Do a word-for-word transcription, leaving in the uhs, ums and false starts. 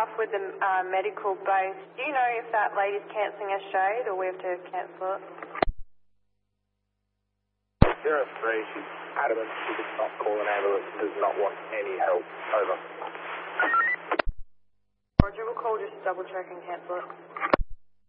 staff with the uh, medical base. Do you know if that lady's cancelling her shade or we have to cancel it? zero three, she's adamant she does not call an ambulance, does not want any help. Over. Roger, we'll call just double check and cancel it.